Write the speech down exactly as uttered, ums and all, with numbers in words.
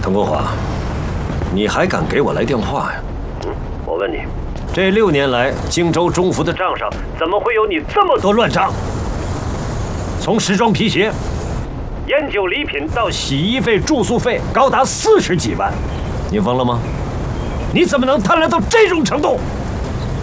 陈国华，你还敢给我来电话呀？ 嗯，我问你， 这六年来，荆州中府的账上怎么会有你这么多乱账？从时装皮鞋、烟酒礼品到洗衣费、住宿费，高达四十几万，你疯了吗？你怎么能贪婪到这种程度？